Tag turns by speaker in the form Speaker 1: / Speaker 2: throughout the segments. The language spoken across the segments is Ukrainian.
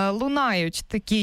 Speaker 1: лунають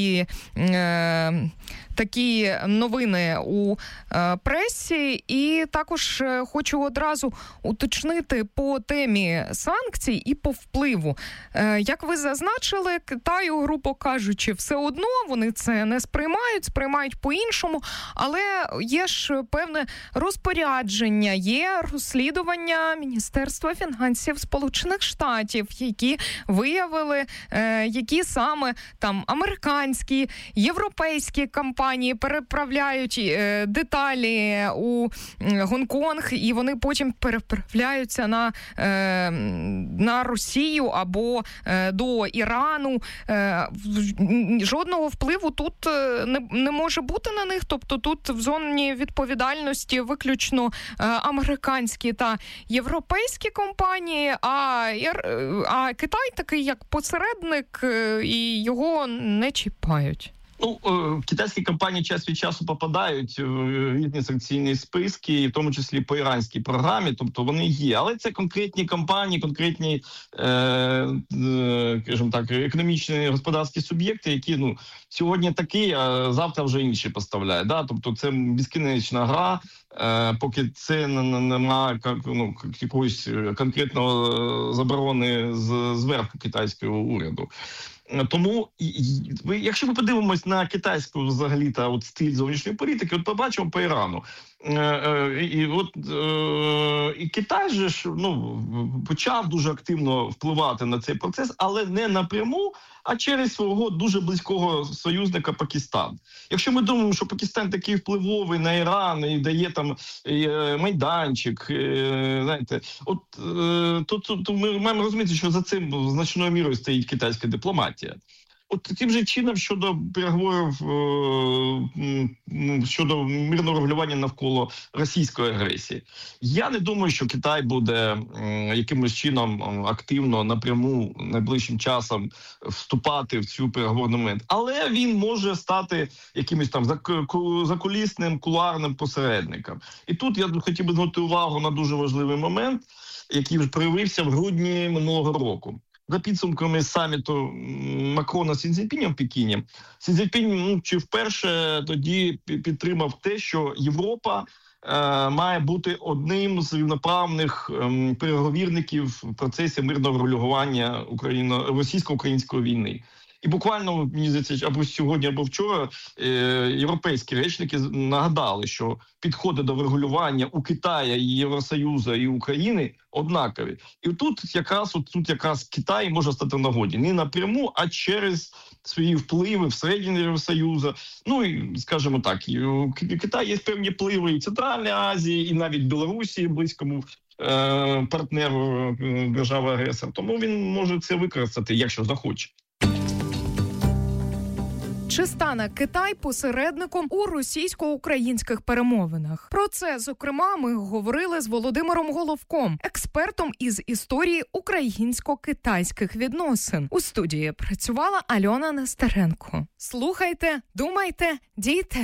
Speaker 1: такі новини у пресі. І також хочу одразу уточнити по темі санкцій і по впливу. Як ви зазначили, Китаю, грубо кажучи, все одно вони це не сприймають по-іншому, але є ж певне розпорядження, є розслідування Міністерства фінансів Сполучених Штатів, які виявили, які саме там американські, європейські компанії переправляють деталі у Гонконг, і вони потім переправляються на Росію або до Ірану. Жодного впливу тут не може бути на них, тобто тут в зоні відповідальності виключно американські та європейські компанії, а Китай такий як посередник, і його не чіпають.
Speaker 2: Китайські компанії час від часу попадають в різні санкційні списки, в тому числі по іранській програмі, тобто вони є. Але це конкретні компанії, конкретні, скажімо так, економічні господарські суб'єкти, які сьогодні такі, а завтра вже інші поставляють. Да? Тобто це безкінечна гра, поки це немає якоїсь конкретного заборони зверху китайського уряду. Тому, якщо ми подивимось на китайську взагалі та стиль зовнішньої політики, побачимо по Ірану. І Китай же ж почав дуже активно впливати на цей процес, але не напряму, а через свого дуже близького союзника Пакистан. Якщо ми думаємо, що Пакистан такий впливовий на Іран і дає там майданчик, знаєте, то ми маємо розуміти, що за цим значною мірою стоїть китайська дипломатія. Таким же чином щодо переговорів щодо мирного регулювання навколо російської агресії. Я не думаю, що Китай буде якимось чином активно напряму найближчим часом вступати в цю переговорний момент. Але він може стати якимось там закулісним, кулуарним посередником. І тут я хотів би звернути увагу на дуже важливий момент, який вже проявився в грудні минулого року. За підсумками саміту Макрона з Сі Цзіньпінем в Пекіні, Сі Цзіньпінь чи вперше тоді підтримав те, що Європа має бути одним з рівноправних переговірників в процесі мирного врегулювання російсько-української війни. І буквально, мені здається, або сьогодні, або вчора європейські речники нагадали, що підходи до врегулювання у Китаї, і Євросоюзу, і України однакові. І тут якраз Китай може стати в нагоді. Не напряму, а через свої впливи всередині Євросоюзу. І, скажімо так, у Китаю є певні впливи і в Центральній Азії, і навіть в Білорусі, близькому партнеру держави-агресора. Тому він може це використати, якщо захоче.
Speaker 1: Чи стане Китай посередником у російсько-українських перемовинах? Про це, зокрема, ми говорили з Володимиром Головком, експертом із історії українсько-китайських відносин. У студії працювала Альона Нестеренко. Слухайте, думайте, дійте!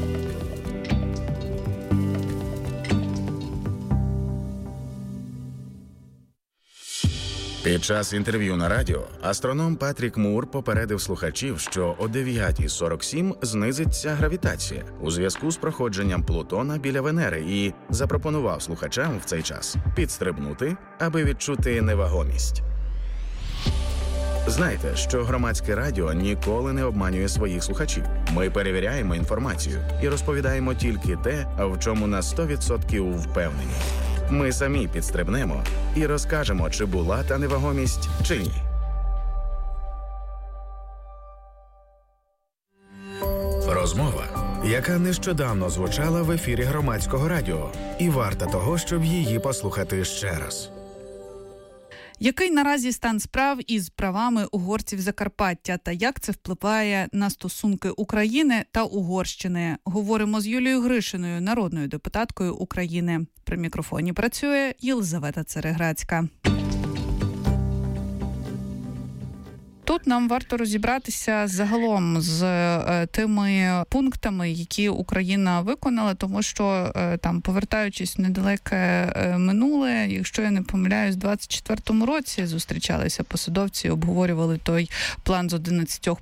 Speaker 3: Під час інтерв'ю на радіо астроном Патрік Мур попередив слухачів, що о 9:47 знизиться гравітація у зв'язку з проходженням Плутона біля Венери і запропонував слухачам в цей час підстрибнути, аби відчути невагомість. Знайте, що громадське радіо ніколи не обманює своїх слухачів. Ми перевіряємо інформацію і розповідаємо тільки те, в чому на 100% впевнені. Ми самі підстрибнемо і розкажемо, чи була та невагомість, чи ні. Розмова, яка нещодавно звучала в ефірі громадського радіо, і варта того, щоб її послухати ще раз.
Speaker 4: Який наразі стан справ із правами угорців Закарпаття та як це впливає на стосунки України та Угорщини? Говоримо з Юлією Гришиною, народною депутаткою України. При мікрофоні працює Єлизавета Цереграцька. Тут нам варто розібратися загалом з тими пунктами, які Україна виконала, тому що там, повертаючись в недалеке минуле, якщо я не помиляюсь, в 24-му році зустрічалися посадовці, обговорювали той план з 11